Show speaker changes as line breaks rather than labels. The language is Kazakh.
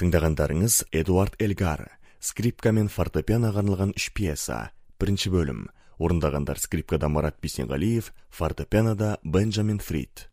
Тыңдағандарыңыз Эдуард Элгар, скрипка мен фортепианоға арналған 3 пьеса. Бірінші бөлім. Орындағандар: скрипкада Марат Бейсенғалиев, фортепианода Бенджамин Фрид.